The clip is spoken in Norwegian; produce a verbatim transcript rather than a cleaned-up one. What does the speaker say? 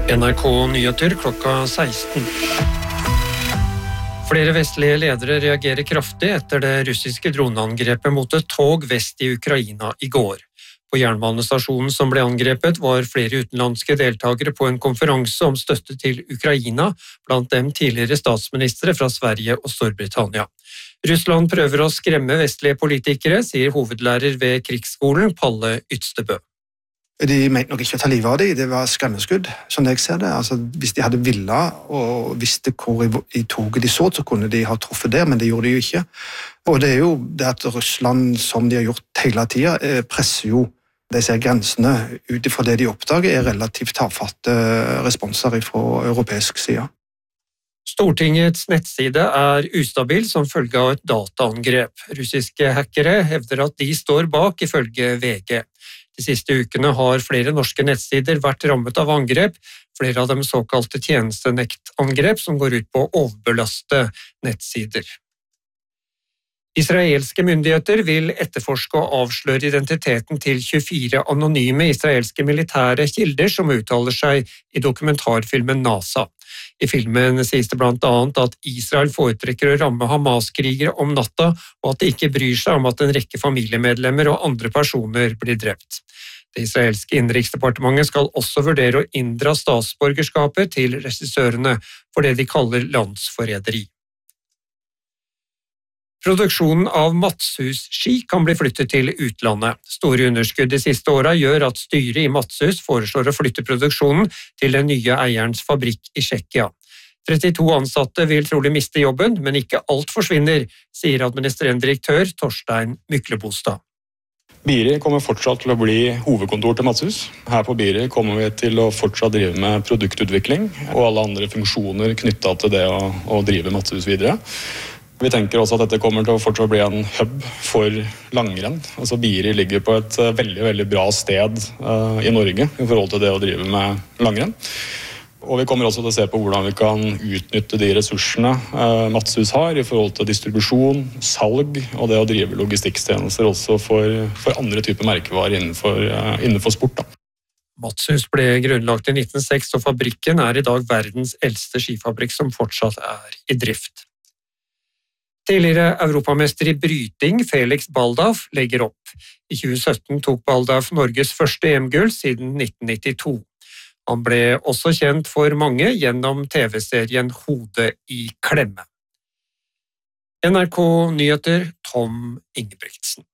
N R K Nyheter klokka seksten. Flere vestlige ledere reagerer kraftig etter det russiske droneangrepet mot et tog vest i Ukraina i går. På jernbanestasjonen som ble angrepet var flere utenlandske deltagere på en konferanse om støtte til Ukraina, blant dem tidligere statsministre fra Sverige og Storbritannia. Russland prøver å skremme vestlige politikere, sier hovedlærer ved krigsskolen Palle Ydstebø. De mente nok ikke å ta livet av dem, det var skremmeskudd, som jeg ser det. Altså, hvis de hadde villet og visste hvor i, i toget de så, så kunne de ha truffet der, men det gjorde de jo ikke. Og det er jo det at Russland, som de har gjort hele tiden, presser jo disse grensene ut ifra det de oppdager, er relativt tafatte responser fra europeisk side. Stortingets nettside er ustabil som følge av et dataangrep. Russiske hackere hevder at de står bak, ifølge V G. De siste ukene har flere norske nettsider vært rammet av angrep, flere av dem såkalte tjenestenektangrep som går ut på å overbelaste nettsider. Israelske myndigheter vil etterforske og avsløre identiteten til tjuefire anonyme israelske militære kilder som uttaler seg i dokumentarfilmen NASA. I filmen sies det blant annet at Israel foretrekker å ramme Hamas-krigere om natta, og at de ikke bryr seg om at en rekke familiemedlemmer og andre personer blir drept. Det israelske innenriksdepartementet skal også vurdere å inndra statsborgerskapet til regissørene for det de kaller landsforræderi. Produksjonen av Matshus-ski kan bli flyttet til utlandet. Store underskudd de siste årene gjør at styret i Matshus foreslår å flytte produksjonen til den nye eierens fabrikk i Tsjekkia. trettito ansatte vil trolig miste jobben, men ikke alt forsvinner, sier administrerende direktør Torstein Myklebostad. Biri kommer fortsatt til å bli hovedkontor til Matshus. Her på Biri kommer vi til å fortsatt drive med produktutvikling og alle andre funksjoner knyttet til det å, å drive Matshus videre. Vi tenker også at dette kommer til å fortsatt bli en hub for langrenn. Altså Biri ligger på et veldig, veldig bra sted uh, i Norge i forhold til det å drive med langrenn. Og vi kommer også til å se på hvordan vi kan utnytte de ressursene uh, Matshus har i forhold til distribusjon, salg og det å drive logistikktjenester også for, for andre typer merkevarer innenfor, uh, innenfor sport. Da. Matshus ble grunnlagt i nitten null seks, og fabrikken er i dag verdens eldste skifabrikk som fortsatt er i drift. Tidligere europamester i bryting, Felix Baldauf, legger opp. I tjue sytten tok Baldauf Norges første E M-gull siden nitten nittito. Han ble også kjent for mange gjennom T V-serien Hodet i klemme. N R K Nyheter, Tom Ingebrigtsen.